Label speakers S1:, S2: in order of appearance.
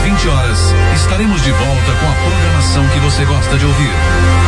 S1: 20 horas, estaremos de volta com a programação que você gosta de ouvir.